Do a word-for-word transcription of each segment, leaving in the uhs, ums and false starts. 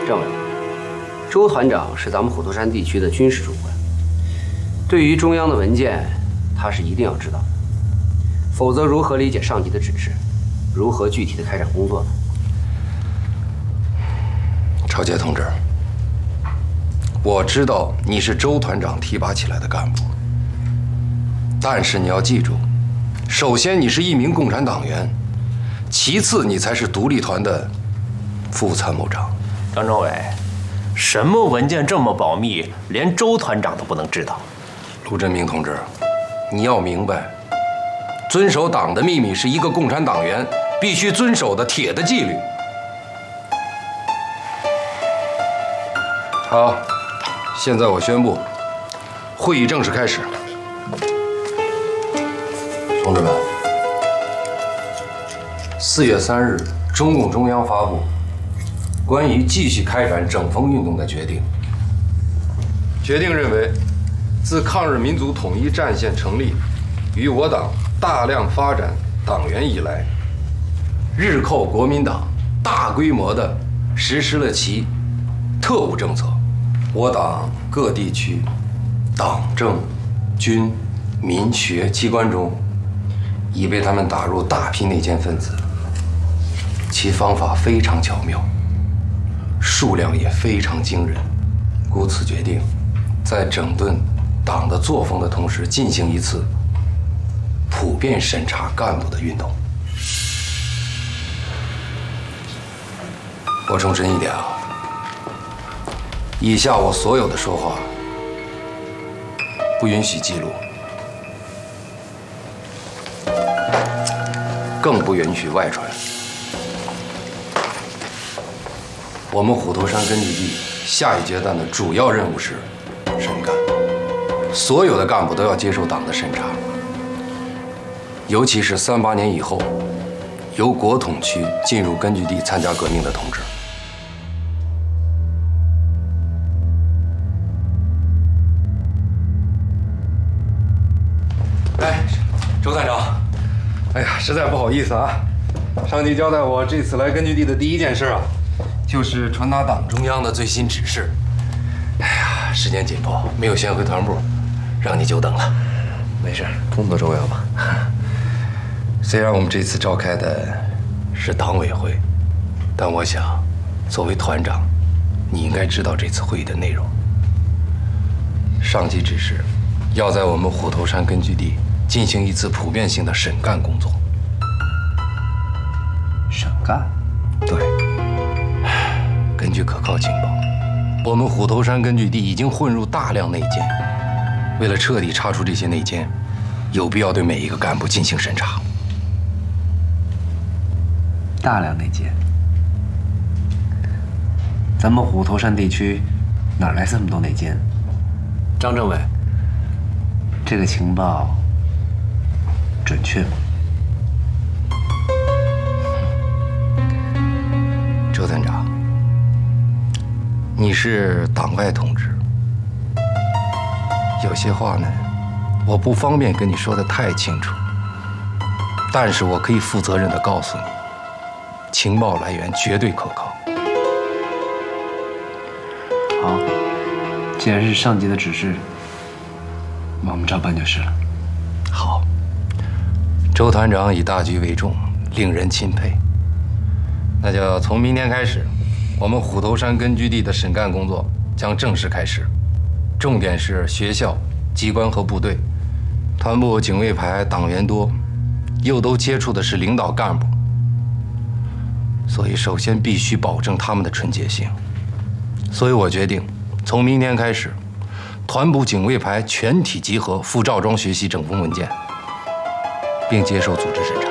政委，周团长是咱们虎头山地区的军事主管，对于中央的文件，他是一定要知道的，否则如何理解上级的指示，如何具体的开展工作呢？ 朝杰同志，我知道你是周团长提拔起来的干部，但是你要记住，首先你是一名共产党员，其次你才是独立团的副参谋长。 张政委，什么文件这么保密，连周团长都不能知道？ 陆振明同志，你要明白，遵守党的秘密是一个共产党员必须遵守的铁的纪律。好，现在我宣布，会议正式开始。同志们，四月三日，中共中央发布关于继续开展整风运动的决定。决定认为，自抗日民族统一战线成立与我党大量发展党员以来，日寇国民党大规模地实施了其特务政策。我党各地区党政军民学机关中，已被他们打入大批内奸分子，其方法非常巧妙，数量也非常惊人。故此决定，在整顿党的作风的同时，进行一次普遍审查干部的运动。我重申一点啊，以下我所有的说话不允许记录，更不允许外传。我们虎头山根据地下一阶段的主要任务是审干，所有的干部都要接受党的审查，尤其是三八年以后由国统区进入根据地参加革命的同志。哎，周团长，哎呀，实在不好意思啊，上级交代我这次来根据地的第一件事啊，就是传达党中央的最新指示。哎呀，时间紧迫，没有先回团部，让你久等了。 没事，工作重要嘛。 虽然我们这次召开的是党委会，但我想，作为团长，你应该知道这次会议的内容。上级指示，要在我们虎头山根据地进行一次普遍性的审干工作。 审干？ 对。根据可靠情报，我们虎头山根据地已经混入大量内奸。为了彻底查出这些内奸，有必要对每一个干部进行审查。 大量内奸，咱们虎头山地区哪来这么多内奸？ 张政委， 这个情报准确吗？ 周团长，你是党外同志，有些话呢，我不方便跟你说得太清楚，但是我可以负责任地告诉你，情报来源绝对可靠。 好，既然是上级的指示，我们照办就是了。 好，周团长以大局为重，令人钦佩。那就从明天开始，我们虎头山根据地的审干工作将正式开始，重点是学校、机关和部队。团部警卫排党员多，又都接触的是领导干部，所以首先必须保证他们的纯洁性。所以我决定，从明天开始，团部警卫排全体集合赴赵庄学习整风文件，并接受组织审查。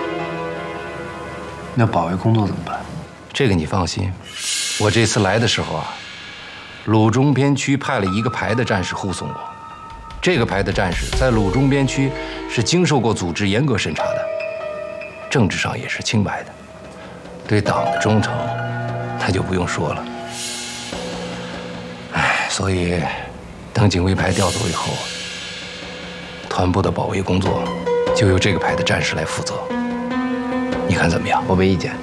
那保卫工作怎么办？ 这个你放心，我这次来的时候啊，鲁中边区派了一个排的战士护送我。这个排的战士在鲁中边区是经受过组织严格审查的，政治上也是清白的，对党的忠诚那就不用说了。哎，所以等警卫排调走以后，团部的保卫工作就由这个排的战士来负责。你看怎么样？ 我没意见。